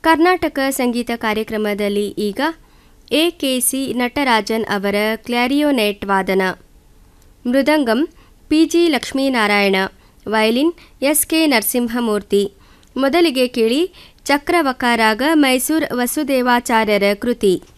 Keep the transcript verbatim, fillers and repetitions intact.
ಕರ್ನಾಟಕ ಸಂಗೀತ ಕಾರ್ಯಕ್ರಮದಲ್ಲಿ ಈಗ A K C Natarajan ಅವರ ಕ್ಲಾರಿಯೋನೆಟ್ ವಾದನ, mridangam P G Lakshminarayana, violin S K Narasimhamurthy. ಮೊದಲಿಗೆ ಕೇಳಿ ಚಕ್ರವಕಾರಾಗ ಮೈಸೂರು ವಸುದೇವಾಚಾರ್ಯರ ಕೃತಿ.